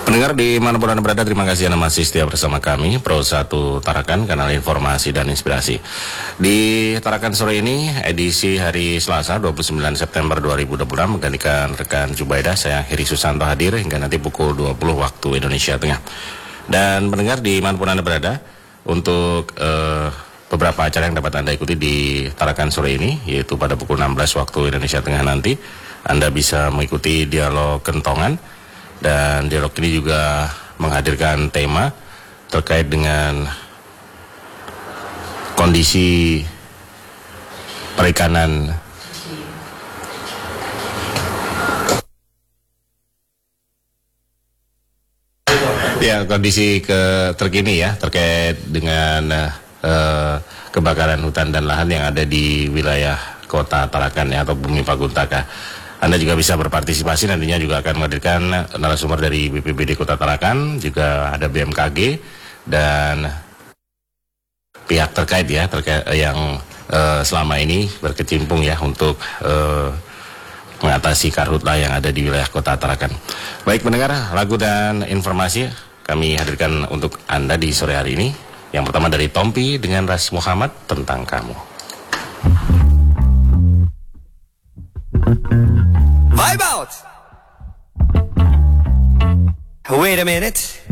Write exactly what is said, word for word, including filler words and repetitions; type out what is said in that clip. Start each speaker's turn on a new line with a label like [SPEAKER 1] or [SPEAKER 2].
[SPEAKER 1] Pendengar di manapun Anda berada, terima kasih Anda masih setia bersama kami Pro satu Tarakan, kanal informasi dan inspirasi. Di Tarakan sore ini, edisi hari Selasa dua puluh sembilan September dua ribu dua puluh enam, menggantikan rekan Jubaidah, saya Heri Susanto hadir hingga nanti pukul dua puluh waktu Indonesia Tengah. Dan pendengar di manapun Anda berada, untuk uh, beberapa acara yang dapat Anda ikuti di Tarakan sore ini, yaitu pada pukul enam belas waktu Indonesia Tengah nanti, Anda bisa mengikuti dialog kentongan. Dan dialog ini juga menghadirkan tema terkait dengan kondisi perikanan ya kondisi ke terkini ya terkait dengan uh, kebakaran hutan dan lahan yang ada di wilayah Kota Tarakan ya, atau Bumi Paguntaka. Anda juga bisa berpartisipasi, nantinya juga akan menghadirkan narasumber dari B P B D Kota Tarakan, juga ada B M K G dan pihak terkait ya terkait yang uh, selama ini berkecimpung ya untuk uh, mengatasi karhutlah yang ada di wilayah Kota Tarakan. Baik pendengar, lagu dan informasi kami hadirkan untuk Anda di sore hari ini. Yang pertama dari Tompi dengan Ras Muhammad, Tentang Kamu.
[SPEAKER 2] Vibe out! Wait a minute.